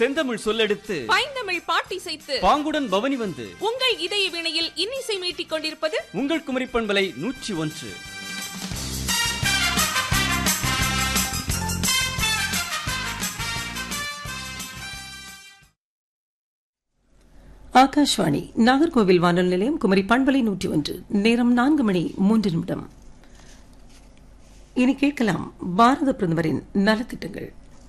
செந்தமிழ் சொல்லெடுத்து பைந்தமிழ் பாட்டிசைத்து பாங்குடன் பவனி வந்து உங்கள் இதய வினையில் இன்னிசை மீட்டிக் கொண்டிருப்பது உங்கள் குமரி பண்பலை 101. ஆகாஷ்வாணி நாகர்கோவில் வானொலி நிலையம் குமரி பண்பலை 101. நேரம் 4:03. இனி கேட்கலாம் பாரத பிரதமரின் நலத்திட்டங்கள்.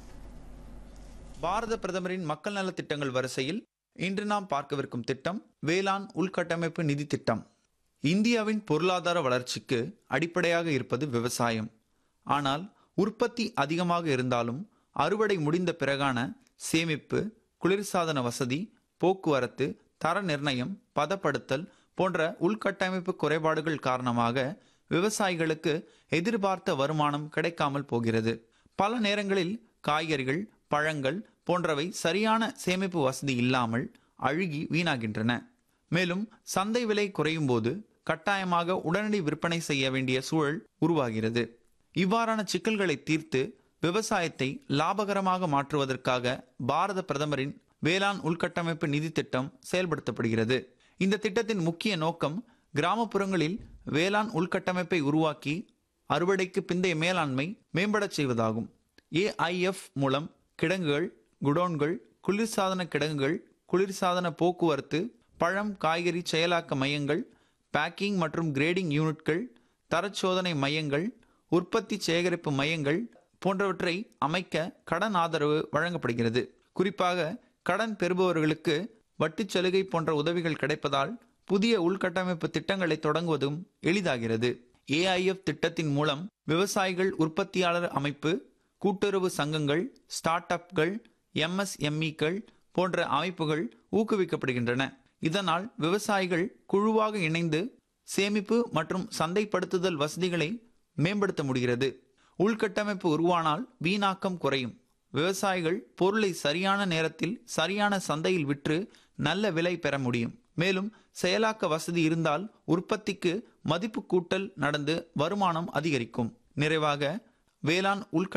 பாரத பிரதமரின் மக்கள் நல திட்டங்கள் வரிசையில் இன்று நாம் பார்க்கவிருக்கும் திட்டம் வேளாண் உள்கட்டமைப்பு நிதி திட்டம். இந்தியாவின் பொருளாதார வளர்ச்சிக்கு அடிப்படையாக இருப்பது விவசாயம். ஆனால் உற்பத்தி அதிகமாக இருந்தாலும் அறுவடை முடிந்த பிறகான சேமிப்பு, குளிர்சாதன வசதி, போக்குவரத்து, தர நிர்ணயம், பதப்படுத்தல் போன்ற உள்கட்டமைப்பு குறைபாடுகள் காரணமாக விவசாயிகளுக்கு எதிர்பார்த்த வருமானம் கிடைக்காமல் போகிறது. பல நேரங்களில் காய்கறிகள், பழங்கள் போன்றவை சரியான சேமிப்பு வசதி இல்லாமல் அழுகி வீணாகின்றன. மேலும் சந்தை விலை குறையும் போது கட்டாயமாக உடனடி விற்பனை செய்ய வேண்டிய சூழல் உருவாகிறது. இவ்வாறான சிக்கல்களை தீர்த்து விவசாயத்தை லாபகரமாக மாற்றுவதற்காக பாரத பிரதமரின் வேளாண் உள்கட்டமைப்பு நிதி திட்டம் செயல்படுத்தப்படுகிறது. இந்த திட்டத்தின் முக்கிய நோக்கம் கிராமப்புறங்களில் வேளாண் உள்கட்டமைப்பை உருவாக்கி அறுவடைக்கு பிந்தைய மேலாண்மை மேம்படச் செய்வதாகும். ஏஐஎஃப் மூலம் கிடங்குகள், குடோன்கள், குளிர்சாதன கிடங்குகள், குளிர்சாதன போக்குவரத்து, பழம் காய்கறி செயலாக்க மையங்கள், பேக்கிங் மற்றும் கிரேடிங் யூனிட்கள், தரச்சோதனை மையங்கள், உற்பத்தி சேகரிப்பு மையங்கள் போன்றவற்றை அமைக்க கடன் ஆதரவு வழங்கப்படுகிறது. குறிப்பாக கடன் பெறுபவர்களுக்கு வட்டி சலுகை போன்ற உதவிகள் கிடைப்பதால் புதிய உள்கட்டமைப்பு திட்டங்களை தொடங்குவதும் எளிதாகிறது. ஏஐஎஃப் திட்டத்தின் மூலம் விவசாயிகள், உற்பத்தியாளர் அமைப்பு, கூட்டுறவு சங்கங்கள், ஸ்டார்ட் அப்கள், எம்எஸ்எம்இக்கள் போன்ற அமைப்புகள் ஊக்குவிக்கப்படுகின்றன. இதனால் விவசாயிகள் குழுவாக இணைந்து சேமிப்பு மற்றும் சந்தைப்படுத்துதல் வசதிகளை மேம்படுத்த முடிகிறது. உள்கட்டமைப்பு உருவானால் வீணாக்கம் குறையும். விவசாயிகள் பொருளை சரியான நேரத்தில் சரியான சந்தையில் விற்று நல்ல விலை பெற முடியும். மேலும் செயலாக்க வசதி இருந்தால் உற்பத்திக்கு மதிப்பு கூட்டல் நடந்து வருமானம் அதிகரிக்கும். நிறைவாக வேளாண்